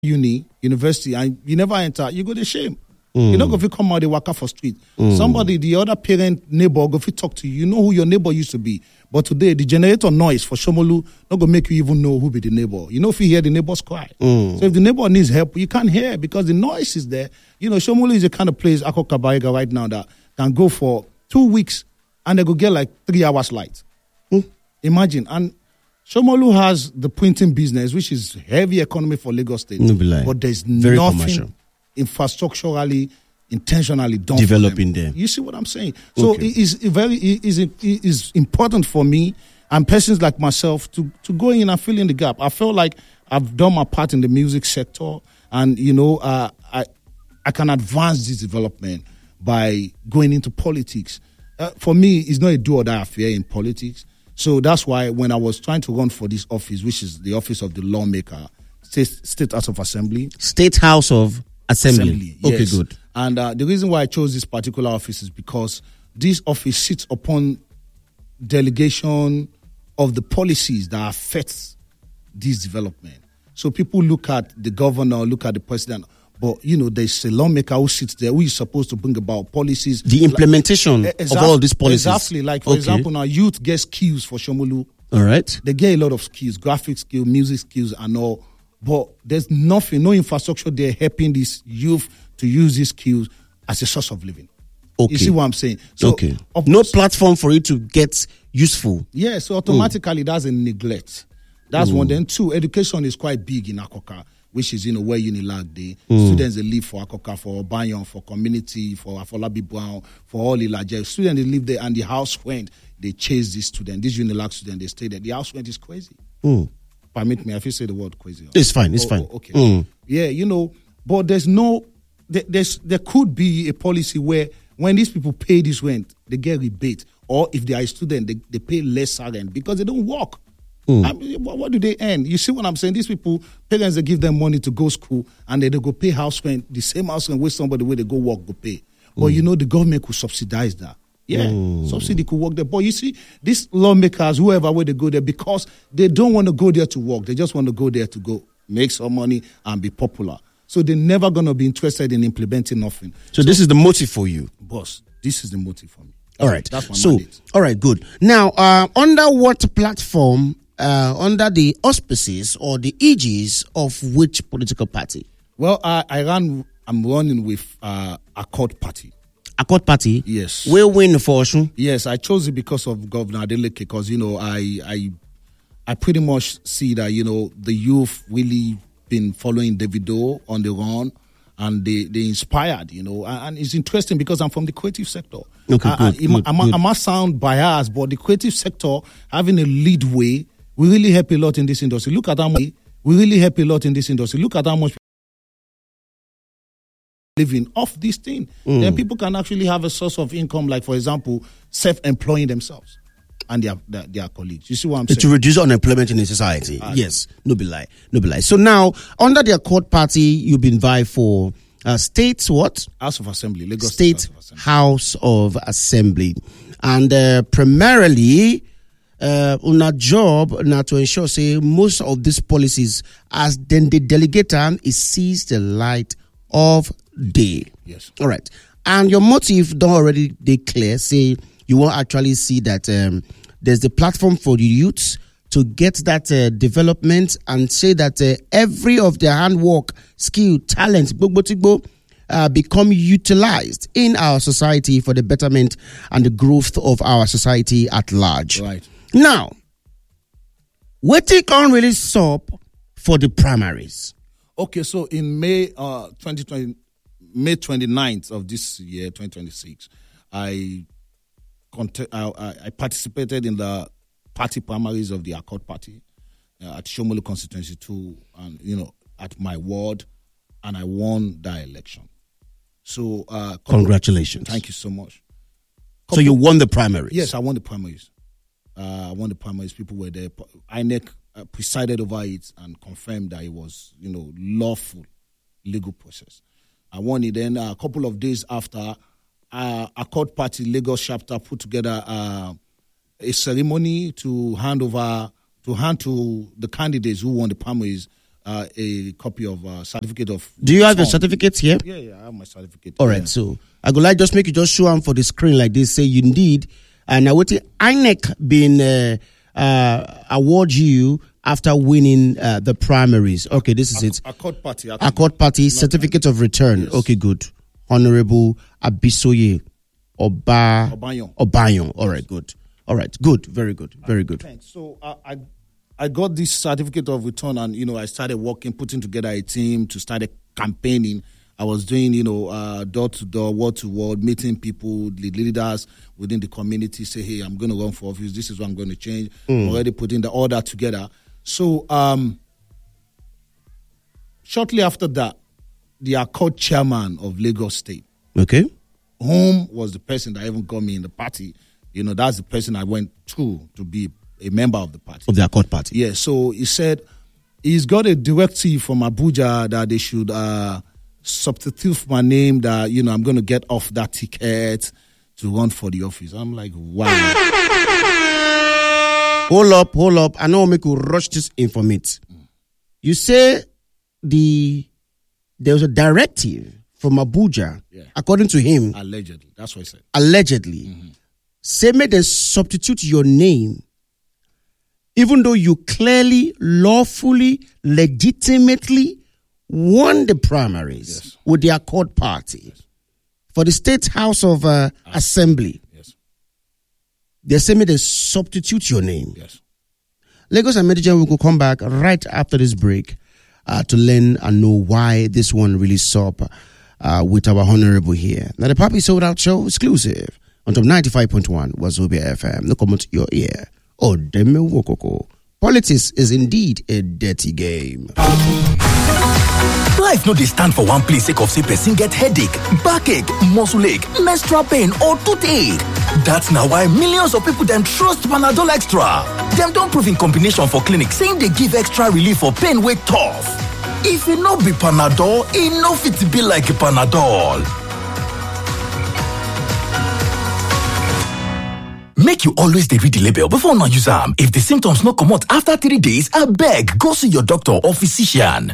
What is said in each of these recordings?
university, and you never enter, you go to shame. You know, if you come out, they work out for street. Somebody, the other parent, neighbor, go to talk to you. You know who your neighbor used to be. But today, the generator noise for Shomolu not going to make you even know who be the neighbor. You know, if you hear the neighbors cry. So if the neighbor needs help, you can't hear because the noise is there. You know, Shomolu is the kind of place, Akko Kabaiga right now, that can go for 2 weeks and they go get like 3 hours light. Imagine. And Shomolu has the printing business, which is heavy economy for Lagos State. But there's very nothing commercial. Infrastructurally, intentionally done developing there. You see what I'm saying? So it is important for me and persons like myself to go in and fill in the gap. I feel like I've done my part in the music sector, and you know, I can advance this development by going into politics. For me, it's not a do or die affair in politics. So that's why when I was trying to run for this office, which is the office of the lawmaker, State House of Assembly. State House of Assembly. Yes. Okay, good. And the reason why I chose this particular office is because this office sits upon delegation of the policies that affect this development. So people look at the governor, look at the president, but you know, there's a lawmaker who sits there who is supposed to bring about policies. The implementation of all of these policies. Exactly. Like, for example, now youth get skills for Shomolu. All right. They get a lot of skills, graphic skills, music skills, and all. But there's nothing, no infrastructure there helping these youth to use these skills as a source of living. Okay. You see what I'm saying? So, no platform for it to get useful. Yeah, so automatically that's a neglect. That's one. Then two, education is quite big in Akoka, which is, you know, where Unilag they. Students, they live for Akoka, for Obanyon, for community, for Afolabi Brown, for all the larger. Students, they live there, and the house rent, they chase this student. This Unilag student, they stay there. The house rent is crazy. Permit me, if you say the word crazy. It's fine, it's fine. Okay. Yeah, you know, but there could be a policy where when these people pay this rent, they get rebate. Or if they are a student, they pay less rent because they don't work. I mean, what do they earn? You see what I'm saying? These people, parents, they give them money to go school and they go pay house rent, the same house rent where somebody where they go work go pay. But you know, the government could subsidize that. Yeah, subsidy could work there. But you see, these lawmakers, whoever where they go there, because they don't want to go there to work. They just want to go there to go make some money and be popular. So they're never going to be interested in implementing nothing. So this is the motive for you? Boss, this is the motive for me. All right. That's my mandate. All right, good. Now, under what platform, under the auspices or the aegis of which political party? Well, I'm running with Accord Party. Accord Party? Yes. Will win for Osun? Yes, I chose it because of Governor Adeleke, because, you know, I pretty much see that, you know, the youth really been following Davido on the run, and they inspired, you know, and it's interesting because I'm from the creative sector. Okay, good. I must sound biased, but the creative sector having a lead way will really help a lot in this industry. Look at how much Look at how much living off this thing. Then people can actually have a source of income, like, for example, self-employing themselves and their colleagues. You see what I'm saying? To reduce unemployment in the society. Yes, no be lie. So now, under the Accord Party, you've been vying for State what? House of Assembly, Lagos State House of Assembly. And primarily, una job now to ensure, say, most of these policies, as then the delegate is sees the light of day. Yes. All right. And your motive don't already declare, say, you won't actually see that there's the platform for the youths to get that development, and say that every of their handwork, skill, talent, become utilized in our society for the betterment and the growth of our society at large. Right. Now, what they can really stop for the primaries? Okay, so in May 2020, May 29th of this year, 2026, I participated in the party primaries of the Accord Party at Shomolu Constituency 2, and, you know, at my ward, and I won that election. So, congratulations. Thank you so much. So you won the primaries? Yes, I won the primaries. People were there. INEC presided over it and confirmed that it was, you know, lawful, legal process. I won it. Then a couple of days after, Accord Party Lagos chapter put together a ceremony to hand to the candidates who won the primaries a copy of certificate of. Do you have your certificates here? Yeah, I have my certificate. All right, so I would like just make you just show them for the screen like this. Say you need, and now what the INEC been award you after winning the primaries. Okay, this is it. Accord Party. Accord Party certificate of return. Yes. Okay, good. Honorable Abisoye Obayon. All right, good. All right, good. Very good. Very good. Thanks. So I got this certificate of return, and I started working, putting together a team to start campaigning. I was doing, door to door, word to word, meeting people, the leaders within the community. Say, hey, I'm going to run for office. This is what I'm going to change. Already putting the order together. So shortly after that, the Accord chairman of Lagos State, whom was the person that even got me in the party. That's the person I went to be a member of the party. Of the Accord Party. Yeah, so he said he's got a directive from Abuja that they should substitute my name, that, I'm going to get off that ticket to run for the office. I'm like, wow. Hold up. I know make you rush this informate. You say there was a directive from Abuja, according to him. Allegedly. That's what he said. Allegedly. Mm-hmm. Say may they substitute your name, even though you clearly, lawfully, legitimately won the primaries with the Accord Party for the State House of Assembly. Yes. They say may they substitute your name. Yes. Lagos and Medellin will come back right after this break to learn and know why this one really saw up with our honorable here. Now, the Papi Sold Out Show exclusive on top 95.1 Wazobia FM. No comment your ear. Oh, Deme Wokoko. Politics is indeed a dirty game. Life no dey stand for one place sake of say person get headache, backache, muscle ache, menstrual pain or toothache. That's now why millions of people dem trust Panadol Extra. Dem don prove in combination for clinic saying they give extra relief for pain wey tough. If e no be Panadol, e no fit be like Panadol. Make you always dey read the label before una use am. If the symptoms no comot after 3 days, abeg go see your doctor or physician.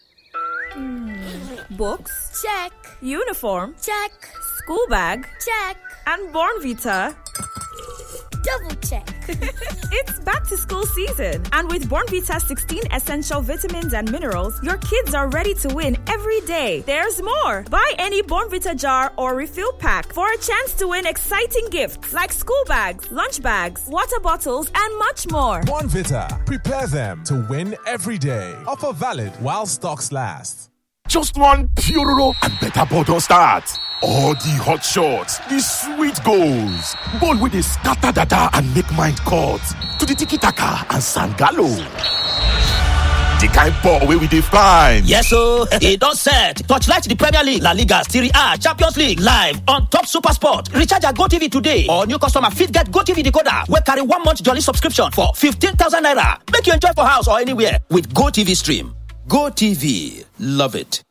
Books? Check. Uniform? Check. School bag? Check. And Bornvita? Double check. It's back to school season. And with Bornvita's 16 essential vitamins and minerals, your kids are ready to win every day. There's more. Buy any Bornvita jar or refill pack for a chance to win exciting gifts like school bags, lunch bags, water bottles, and much more. Bornvita. Prepare them to win every day. Offer valid while stocks last. Just one Puroro and better bottle start. All the hot shots, the sweet goals, ball with the scatter dada and make mind cut to the tiki-taka and sangalo. The kind ball where we define. Yes, so it does set. Torchlight the Premier League, La Liga, Serie A, Champions League live on Top Super Sport. Recharge at GoTV today. Or new customer fit get GoTV decoder. We carry 1 month jolly subscription for 15,000 naira. Make you enjoy for house or anywhere with GoTV Stream. GoTV. Love it.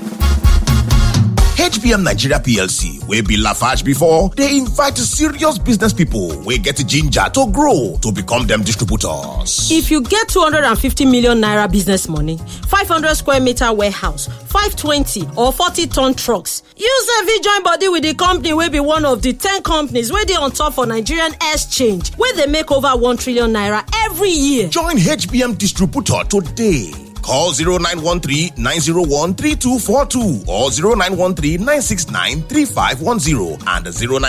HBM Nigeria PLC, wey be Lafarge before, they invite serious business people wey get ginger to grow to become them distributors. If you get 250 million naira business money, 500 square meter warehouse, 520 or 40 ton trucks, you sef join body with the company wey be one of the 10 companies wey dey on top for Nigerian exchange, where they make over 1 trillion naira every year. Join HBM distributor today. Call 0913-901-3242 or 0913-969-3510 and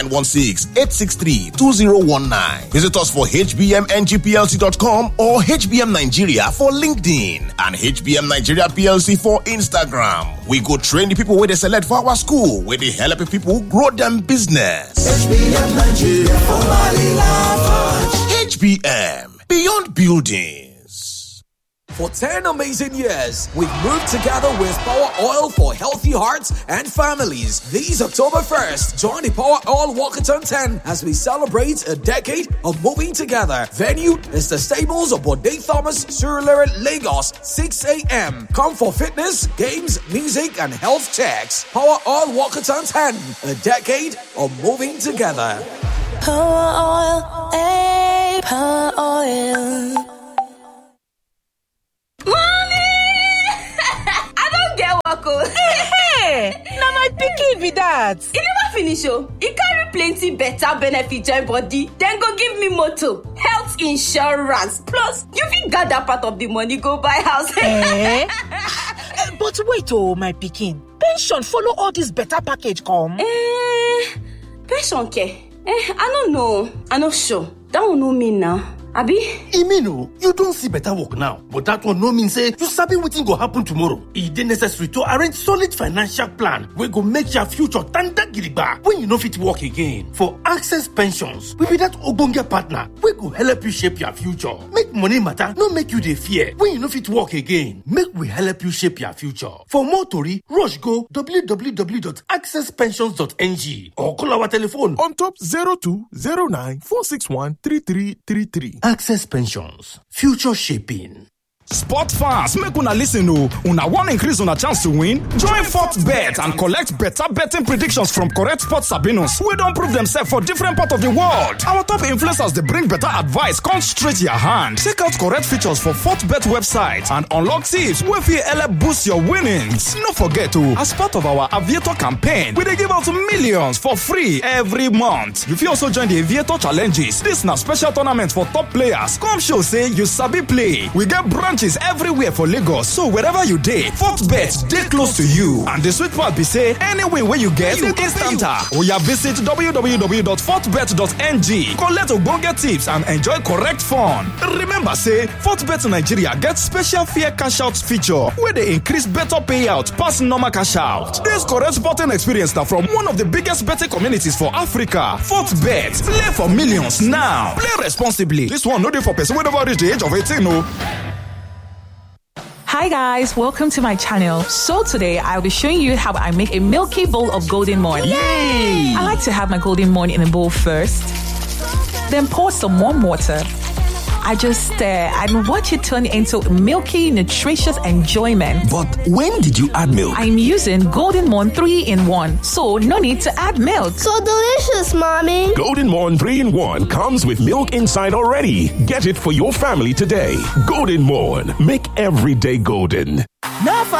0916-863-2019. Visit us for hbmngplc.com or HBM Nigeria for LinkedIn and HBM Nigeria PLC for Instagram. We go train the people where they select for our school, where they help people grow them business. HBM Nigeria for Mali Lafarge. HBM, beyond building. For 10 amazing years, we've moved together with Power Oil for healthy hearts and families. This October 1st, join the Power Oil Walkathon 10 as we celebrate a decade of moving together. Venue is the stables of Bode Thomas, Surulere, Lagos, 6 a.m. Come for fitness, games, music, and health checks. Power Oil Walkathon 10, a decade of moving together. Power Oil, hey, Power Oil. Mommy! talk. Hey, now my pikin be that. It never finish, oh. It carry plenty better benefit join body. Then go give me motor, health insurance. Plus, you fit gather part of the money go buy house. But wait, oh, my pikin. Pension follow all this better package come? Pension care? I don't know. I'm not sure. That one no mean now. Abi? Imino, you don't see better work now, but that one no mean say you sabi wetin go happen tomorrow. It is necessary to arrange solid financial plan wey go make your future tanda gidigba when you no fit work again. For Access Pensions, we be that ogbonge partner wey go help you shape your future. Make money matter, no make you dey fear when you no fit work again. Make we help you shape your future. For more tori, rush go www.accesspensions.ng or call our telephone on top 0209 461 3333. Access Pensions, future shaping. Sport fans, make una listen o. Una wan increase una chance to win? Join FortBet and collect better betting predictions from correct sports sabinos wey don prove themselves for different parts of the world. Our top influencers dey bring better advice come straight your hand. Check out correct features for FortBet website and unlock tips wey fit help boost your winnings. No forget o, as part of our Aviator campaign, we dey give out millions for free every month. You fit also join the Aviator challenges. This na special tournament for top players. Come show say you sabi play. We get branches everywhere for Lagos, so wherever you dey, FortBet dey close to you. And the sweet part be say, any win wey you get, you instanta. Oya visit www.fortbet.ng, collect ogbonge tips and enjoy correct fun. Remember say, FortBet Nigeria get special fair cash out feature where they increase better payout pass normal cash out. This correct sporting experience na from one of the biggest betting communities for Africa. FortBet, play for millions now. Play responsibly. This one no dey for person wey never reach the age of 18 o. Hi guys, welcome to my channel. So today I'll be showing you how I make a milky bowl of Golden Morn. Yay! I like to have my Golden Morn in a bowl first, then pour some warm water. I just stir and watch it turn into milky, nutritious enjoyment. But when did you add milk? I'm using Golden Morn 3-in-1, so no need to add milk. So delicious, Mommy. Golden Morn 3-in-1 comes with milk inside already. Get it for your family today. Golden Morn, make every day golden. No